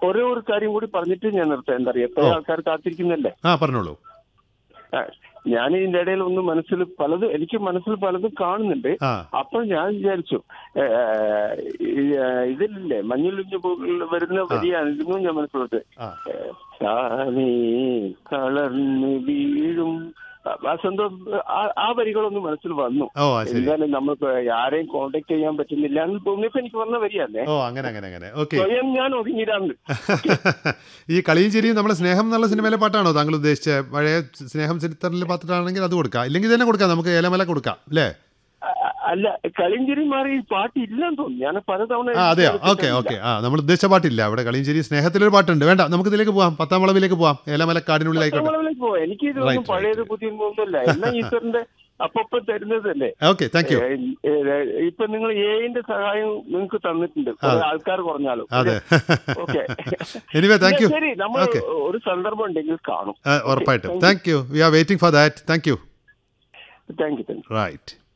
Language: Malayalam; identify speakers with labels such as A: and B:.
A: ഒരേ ഒരു കാര്യം കൂടി പറഞ്ഞിട്ട് ഞാൻ നിർത്താം. എന്താ പറയാ, എത്ര ആൾക്കാർ കാത്തിരിക്കുന്നല്ലേ.
B: പറഞ്ഞോളൂ.
A: ഞാൻ ഇതിന്റെ ഇടയിൽ ഒന്ന് എനിക്ക് മനസ്സിൽ പലതും കാണുന്നുണ്ട്. അപ്പോൾ ഞാൻ വിചാരിച്ചു, ഇതില്ലേ മഞ്ഞുലിഞ്ഞു വരുന്ന വരിയാണ് ഇതൊന്നും ഞാൻ മനസ്സിലോട്ട് കളർന്ന് വീഴും ആ വരികളൊന്ന് മനസ്സിൽ വന്നു. എന്തായാലും നമുക്ക് ആരെയും കോണ്ടാക്ട് ചെയ്യാൻ പറ്റുന്നില്ല എന്ന് തോന്നിയപ്പോ എനിക്ക് വന്ന വരിയല്ലേ. സ്വയം ഞാൻ ഒതുങ്ങിയിടാണ്ട്.
B: ഈ കളിയും ചിരിയും നമ്മുടെ സ്നേഹം എന്നുള്ള സിനിമയിലെ പാട്ടാണോ താങ്കൾ ഉദ്ദേശിച്ചത്? പഴയ സ്നേഹം ചരിത്രത്തിലെ പാട്ടാണെങ്കിൽ അത് കൊടുക്കാം, ഇല്ലെങ്കിൽ തന്നെ കൊടുക്കാം, നമുക്ക് ഏലമല കൊടുക്കാം അല്ലേ?
A: അല്ല, കളിഞ്ചേരി മാറി പാട്ട് ഇല്ലെന്ന് തോന്നുന്നു. ഞാൻ പലതവണ
B: അതെയോ? ഓക്കെ നമ്മൾ ഉദ്ദേശിച്ച പാട്ടില്ല അവിടെ. കളിഞ്ചേരി സ്നേഹത്തിലൊരു പാട്ടുണ്ട്. വേണ്ട, നമുക്ക് ഇതിലേക്ക് പോവാം, 10ാം വളവിലേക്ക് പോവാം. ഏലമലക്കാടിനുള്ളിലായിക്കോട്ടെ.
A: എനിക്ക് ഇതൊന്നും പഴയത് പുതിയൊന്നുമല്ല, എല്ലാം ഈശ്വരന്റെ അപ്പൊ തരുന്നതല്ലേ.
B: Okay, thank you.
A: ഇപ്പൊ നിങ്ങൾ എന്റെ സഹായം നിങ്ങൾക്ക് തന്നിട്ടുണ്ട്, ആൾക്കാർ കുറഞ്ഞാലും. ഓക്കെ, ശരി, നമ്മൾ ഒരു സന്ദർഭം ഉണ്ടെങ്കിൽ കാണും.
B: ഉറപ്പായിട്ടും. Thank you. V are waiting for that. Thank you.
A: Thank you.
B: Right.